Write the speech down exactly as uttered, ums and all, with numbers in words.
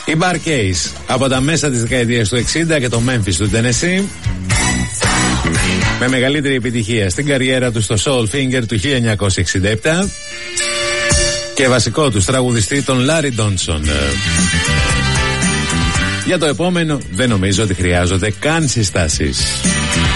Η Barcase από τα μέσα της δεκαετίας του εξήντα και το Memphis του Tennessee, με μεγαλύτερη επιτυχία στην καριέρα του στο Soul Finger του χίλια εννιακόσια εξήντα επτά και βασικό του τραγουδιστή τον Larry Johnson. Για το επόμενο δεν νομίζω ότι χρειάζονται καν συστάσεις.